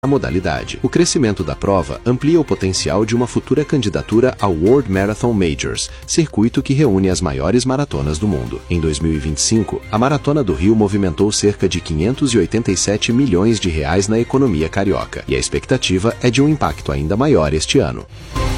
a modalidade. O crescimento da prova amplia o potencial de uma futura candidatura ao World Marathon Majors, circuito que reúne as maiores maratonas do mundo. Em 2025, a Maratona do Rio movimentou cerca de 587 milhões de reais na economia carioca, e a expectativa é de um impacto ainda maior este ano.